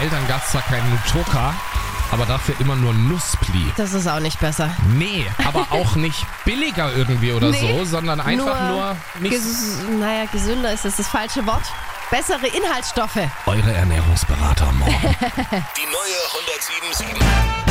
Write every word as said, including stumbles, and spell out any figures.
Eltern gab es zwar keinen Nutoka, aber dafür immer nur Nusspli. Das ist auch nicht besser. Nee, aber auch nicht billiger irgendwie oder Nee, so, sondern einfach nur, nur nicht Ges naja, gesünder ist das das falsche Wort. Bessere Inhaltsstoffe. eure Ernährungsberater morgen. Die neue hundertsieben Komma sieben.